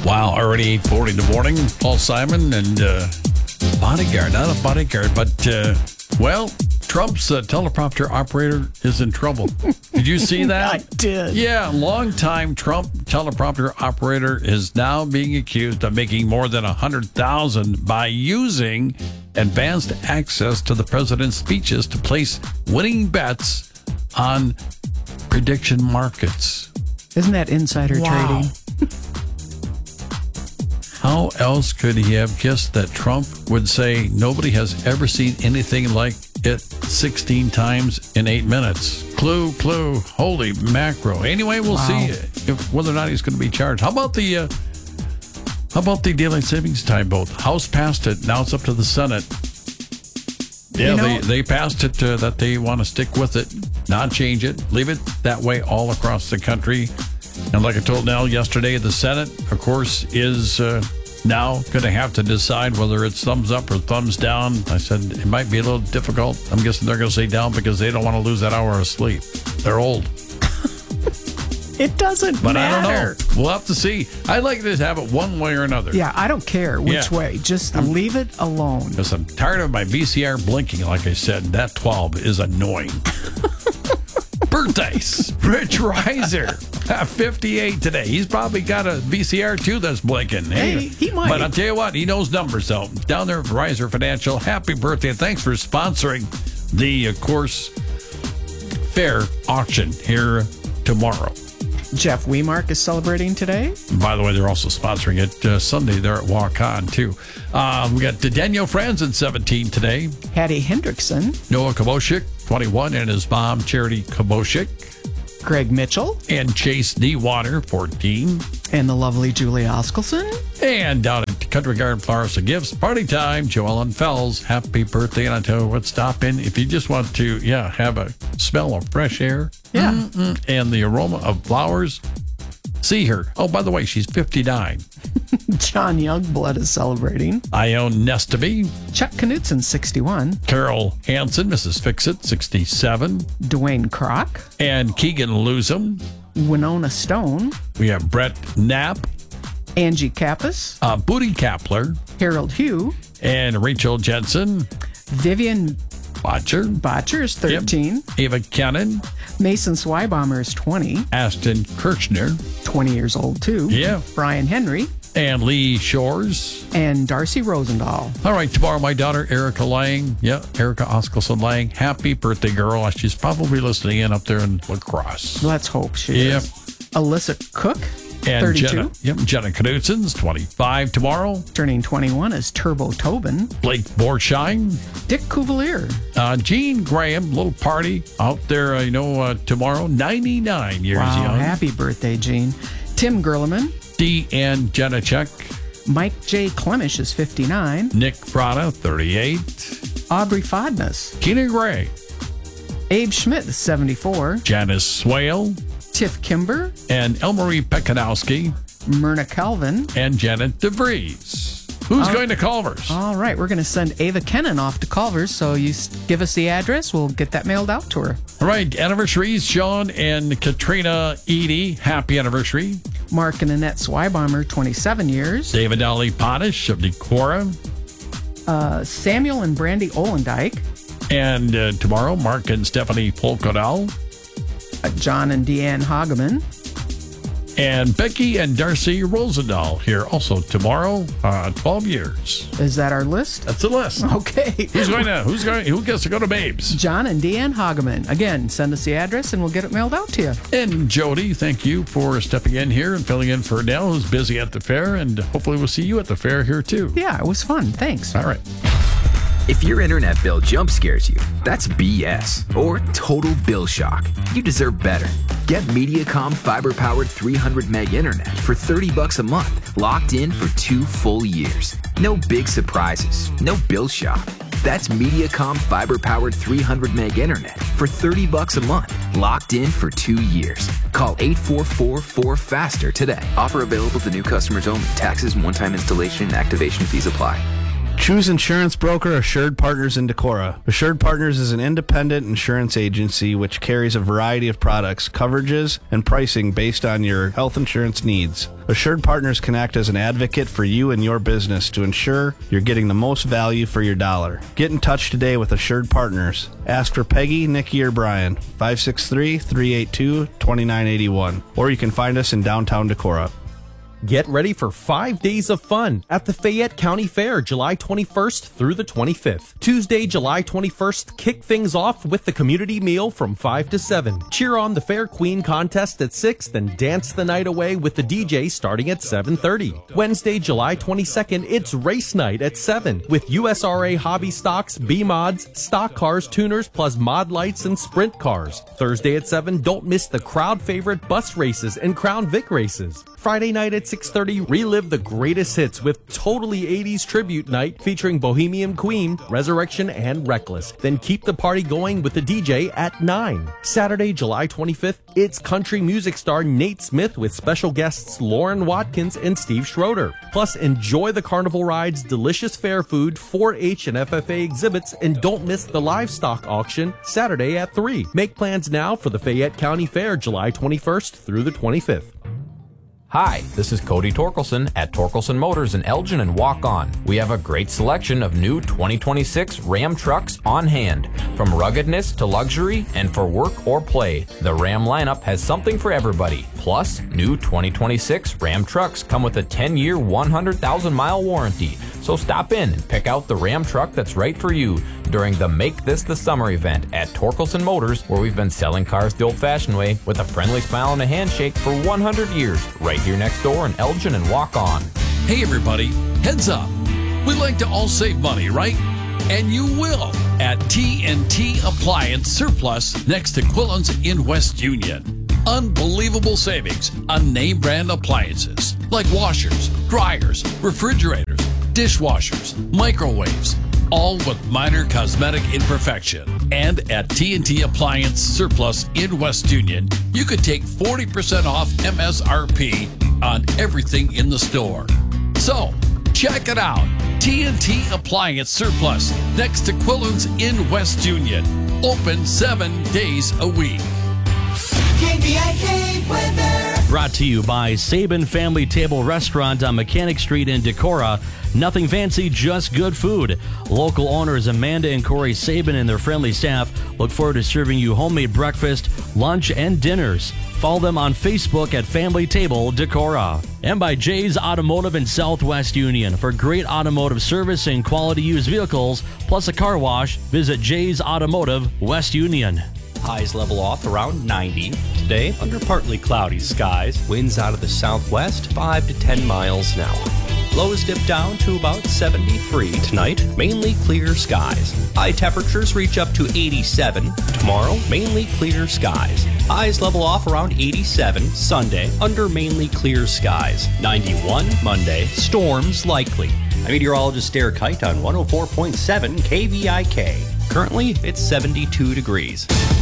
Wow, already 8:40 in the morning. Paul Simon and bodyguard, not a bodyguard, but, Trump's teleprompter operator is in trouble. Did you see that? I did. Yeah, longtime Trump teleprompter operator is now being accused of making more than $100,000 by using advanced access to the president's speeches to place winning bets on prediction markets. Isn't that insider trading? How else could he have guessed that Trump would say nobody has ever seen anything like it 16 times in 8 minutes? Clue. Holy macro. Anyway, we'll see whether or not he's going to be charged. How about the daylight savings time vote? House passed it. Now it's up to the Senate. Yeah, they passed it that they want to stick with it, not change it, leave it that way all across the country. And like I told Nell yesterday, the Senate, of course, is now going to have to decide whether it's thumbs up or thumbs down. I said it might be a little difficult. I'm guessing they're going to say down because they don't want to lose that hour of sleep. They're old. It doesn't but matter. I don't know. We'll have to see. I'd like to have it one way or another. Yeah, I don't care which way. Just leave it alone. Because I'm tired of my VCR blinking, like I said. That 12 is annoying. Birthdays. Rich Reiser, 58 today. He's probably got a VCR too that's blinking. Hey, he might. But I'll tell you what, he knows numbers though. Down there at Reiser Financial, happy birthday. Thanks for sponsoring the, of course, fair auction here tomorrow. Jeff Wemark is celebrating today. By the way, they're also sponsoring it Sunday there at Walk On, too. We got Daniel Franzen, 17 today. Hattie Hendrickson. Noah Koboshik, 21, and his mom, Charity Koboshik. Greg Mitchell. And Chase Dewater, 14. And the lovely Julie Oskelson. And down at Country Garden Flowers and Gifts, party time, Joellen Fells, happy birthday. And I tell you what, stop in if you just want to, have a smell of fresh air. Yeah. And the aroma of flowers. See her. Oh, by the way, she's 59. John Youngblood is celebrating. Ione Nestaby. Chuck Knutson, 61. Carol Hansen, Mrs. Fixit, 67. Dwayne Kroc. And Keegan Luzum. Winona Stone. We have Brett Knapp. Angie Kappas. Booty Kapler. Harold Hugh. And Rachel Jensen. Vivian Botcher is 13. Yep. Ava Kennan. Mason Swybomber is 20. Aston Kirchner. 20 years old, too. Yeah. Brian Henry. And Lee Shores. And Darcy Rosendahl. All right, tomorrow, my daughter, Erica Lang. Yeah, Erica Oskelson Lang. Happy birthday, girl. She's probably listening in up there in La Crosse. Let's hope she is. Alyssa Cook, and 32. Jenna Knutson's 25 tomorrow. Turning 21 is Turbo Tobin. Blake Borsheim. Dick Cuvalier. Gene Graham, little party out there, tomorrow. 99 years young. Happy birthday, Gene. Tim Gerleman. Deanne Janacek. Mike J. Clemish is 59. Nick Prada, 38. Aubrey Fodness. Keena Gray. Abe Schmidt is 74. Janice Swale. Tiff Kimber. And Elmarie Pekanowski. Myrna Calvin. And Janet DeVries. Who's going to Culver's? All right, we're going to send Ava Kennan off to Culver's, so you give us the address. We'll get that mailed out to her. All right, anniversaries, Sean and Katrina Edie. Happy anniversary. Mark and Annette Swybomber, 27 years. David Ollie Potash of Decorah. Samuel and Brandy Olendike. And tomorrow, Mark and Stephanie Polkodal. John and Deanne Hageman. And Becky and Darcy Rosendahl here also tomorrow, 12 years. Is that our list? That's the list. Okay. Who gets to go to Babes? John and Deanne Hageman. Again, send us the address and we'll get it mailed out to you. And Jody, thank you for stepping in here and filling in for Adele, who's busy at the fair, and hopefully we'll see you at the fair here too. Yeah, it was fun. Thanks. All right. If your internet bill jump scares you, that's BS or total bill shock. You deserve better. Get Mediacom fiber-powered 300 meg internet for $30 a month, locked in for 2 full years. No big surprises, no bill shock. That's Mediacom fiber-powered 300 meg internet for $30 a month, locked in for 2 years. Call 844-4FASTER today. Offer available to new customers only. Taxes, one-time installation, and activation fees apply. Choose insurance broker Assured Partners in Decorah. Assured Partners is an independent insurance agency which carries a variety of products, coverages, and pricing based on your health insurance needs. Assured Partners can act as an advocate for you and your business to ensure you're getting the most value for your dollar. Get in touch today with Assured Partners. Ask for Peggy, Nikki, or Brian, 563-382-2981. Or you can find us in downtown Decorah. Get ready for 5 days of fun at the Fayette County Fair, July 21st through the 25th. Tuesday, July 21st, kick things off with the community meal from 5 to 7. Cheer on the Fair Queen contest at 6, then dance the night away with the DJ starting at 7:30. Wednesday, July 22nd, it's race night at 7 with USRA hobby stocks, B-mods, stock cars, tuners, plus mod lights and sprint cars. Thursday at 7, don't miss the crowd favorite bus races and Crown Vic races. Friday night at 6:30, relive the greatest hits with Totally 80s Tribute Night featuring Bohemian Queen, Resurrection, and Reckless. Then keep the party going with the DJ at 9. Saturday, July 25th, it's country music star Nate Smith with special guests Lauren Watkins and Steve Schroeder. Plus, enjoy the carnival rides, delicious fair food, 4-H and FFA exhibits, and don't miss the livestock auction Saturday at 3. Make plans now for the Fayette County Fair, July 21st through the 25th. Hi, this is Cody Torkelson at Torkelson Motors in Elgin and Walk On. We have a great selection of new 2026 Ram trucks on hand. From ruggedness to luxury and for work or play, the Ram lineup has something for everybody. Plus, new 2026 Ram trucks come with a 10-year, 100,000-mile warranty. So stop in and pick out the Ram truck that's right for you during the Make This the Summer event at Torkelson Motors, where we've been selling cars the old-fashioned way with a friendly smile and a handshake for 100 years, right here next door in Elgin and Walk On. Hey everybody, heads up. We like to all save money, right? And you will at TNT Appliance Surplus next to Quillen's in West Union. Unbelievable savings on name brand appliances like washers, dryers, refrigerators, dishwashers, microwaves, all with minor cosmetic imperfection. And at TNT Appliance Surplus in West Union, you could take 40% off MSRP on everything in the store. So, check it out. TNT Appliance Surplus next to Quillen's in West Union. Open 7 days a week. KVIK weather. Brought to you by Sabin Family Table Restaurant on Mechanic Street in Decorah. Nothing fancy, just good food. Local owners Amanda and Corey Sabin and their friendly staff look forward to serving you homemade breakfast, lunch, and dinners. Follow them on Facebook at Family Table Decorah. And by Jay's Automotive in Southwest Union. For great automotive service and quality used vehicles, plus a car wash, visit Jay's Automotive, West Union. Highs level off around 90. Today, under partly cloudy skies. Winds out of the southwest, 5 to 10 miles an hour. Lows dip down to about 73 tonight, mainly clear skies. High temperatures reach up to 87. Tomorrow, mainly clear skies. Highs level off around 87 Sunday, under mainly clear skies. 91 Monday, storms likely. I'm meteorologist Derek Kite on 104.7 KVIK. Currently, it's 72 degrees.